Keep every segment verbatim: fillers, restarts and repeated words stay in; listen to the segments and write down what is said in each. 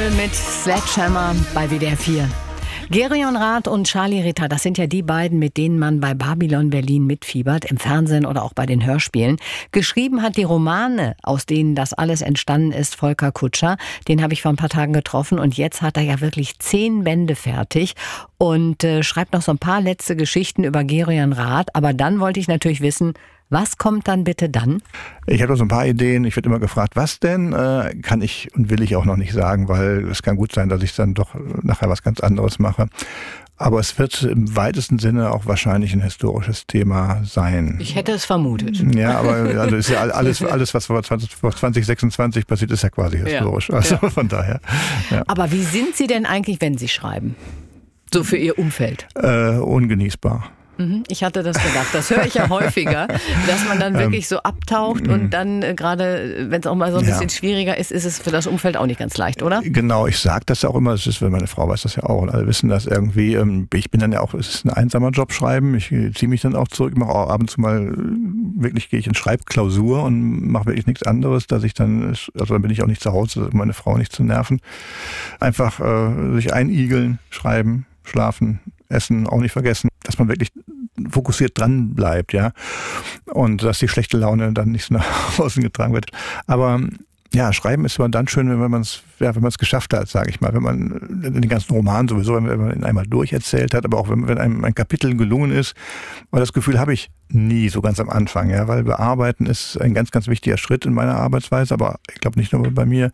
Ensemble mit Sledgehammer bei W D R vier. Gereon Rath und Charlie Ritter, das sind ja die beiden, mit denen man bei Babylon Berlin mitfiebert, im Fernsehen oder auch bei den Hörspielen. Geschrieben hat die Romane, aus denen das alles entstanden ist, Volker Kutscher. Den habe ich vor ein paar Tagen getroffen und jetzt hat er ja wirklich zehn Bände fertig und äh, schreibt noch so ein paar letzte Geschichten über Gereon Rath. Aber dann wollte ich natürlich wissen, was kommt dann bitte dann? Ich habe so ein paar Ideen. Ich werde immer gefragt, was denn? Äh, kann ich und will ich auch noch nicht sagen, weil es kann gut sein, dass ich dann doch nachher was ganz anderes mache. Aber es wird im weitesten Sinne auch wahrscheinlich ein historisches Thema sein. Ich hätte es vermutet. Ja, aber also ist ja alles, alles was vor zwanzig sechsundzwanzig passiert, ist ja quasi historisch. Ja, also ja. Von daher. Ja. Aber wie sind Sie denn eigentlich, wenn Sie schreiben? So für Ihr Umfeld? Äh, ungenießbar. Ich hatte das gedacht. Das höre ich ja häufiger, dass man dann wirklich so abtaucht ähm, und dann äh, gerade, wenn es auch mal so ein bisschen ja. schwieriger ist, ist es für das Umfeld auch nicht ganz leicht, oder? Genau, ich sage das ja auch immer, das ist, meine Frau weiß das ja auch und alle wissen das irgendwie. Ähm, ich bin dann ja auch, es ist ein einsamer Job schreiben, ich ziehe mich dann auch zurück, mache auch ab und zu mal, wirklich gehe ich in Schreibklausur und mache wirklich nichts anderes, dass ich dann, also dann bin ich auch nicht zu Hause, um meine Frau nicht zu nerven. Einfach äh, sich einigeln, schreiben, schlafen, essen, auch nicht vergessen, dass man wirklich fokussiert dran bleibt, ja. Und dass die schlechte Laune dann nicht so nach außen getragen wird. Aber ja, Schreiben ist immer dann schön, wenn man es ja, wenn man es geschafft hat, sage ich mal. Wenn man den ganzen Roman sowieso, wenn man ihn einmal durcherzählt hat, aber auch wenn, wenn einem ein Kapitel gelungen ist. Weil das Gefühl habe ich nie so ganz am Anfang, ja, weil Bearbeiten ist ein ganz, ganz wichtiger Schritt in meiner Arbeitsweise, aber ich glaube nicht nur bei mir.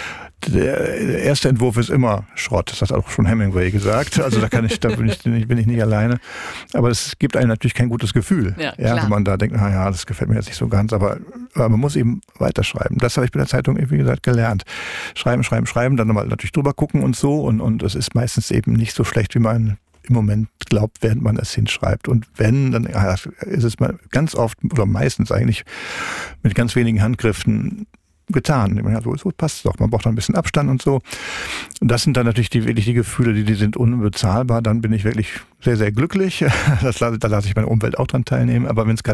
Der erste Entwurf ist immer Schrott, das hat auch schon Hemingway gesagt. Also da kann ich, da bin ich, bin ich nicht alleine. Aber es gibt einem natürlich kein gutes Gefühl, ja, ja, wenn man da denkt, na ja, das gefällt mir jetzt nicht so ganz, aber, aber man muss eben weiterschreiben. Das habe ich bei der Zeitung, wie gesagt, gelernt. Schreiben, schreiben, schreiben, dann nochmal natürlich drüber gucken und so. Und und es ist meistens eben nicht so schlecht, wie man im Moment glaubt, während man es hinschreibt. Und wenn, dann ja, ist es mal ganz oft oder meistens eigentlich mit ganz wenigen Handgriffen getan. Ja, so, so passt es doch. Man braucht dann ein bisschen Abstand und so. Und das sind dann natürlich die, wirklich die Gefühle, die, die sind unbezahlbar. Dann bin ich wirklich sehr, sehr glücklich. Das, da lasse ich meine Umwelt auch dran teilnehmen. Aber wenn es gerade